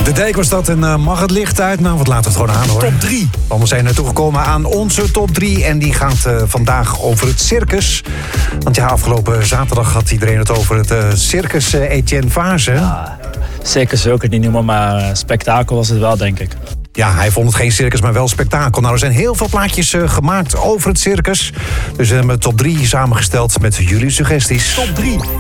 De Dijk was dat en mag het licht uit? Nou, wat laten we het gewoon aan, hoor. Top 3. Want we zijn toegekomen aan onze top 3. En die gaat vandaag over het circus. Want ja, afgelopen zaterdag had iedereen het over het circus Etienne Vaze. Ja, circus wil ik het niet noemen, maar spektakel was het wel, denk ik. Ja, hij vond het geen circus, maar wel spektakel. Nou, er zijn heel veel plaatjes gemaakt over het circus. Dus we hebben top 3 samengesteld met jullie suggesties. Top 3.